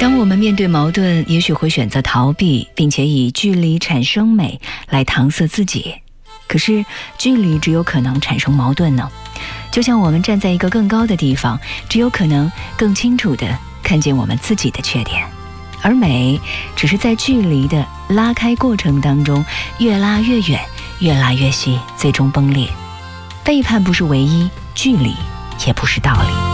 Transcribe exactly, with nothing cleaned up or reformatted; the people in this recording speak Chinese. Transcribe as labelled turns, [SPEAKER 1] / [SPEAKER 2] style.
[SPEAKER 1] 当我们面对矛盾，也许会选择逃避，并且以距离产生美来搪塞自己。可是距离只有可能产生矛盾呢？就像我们站在一个更高的地方，只有可能更清楚地看见我们自己的缺点，而美只是在距离的拉开过程当中越拉越远，越拉越细，最终崩裂。背叛不是唯一，距离也不是道理。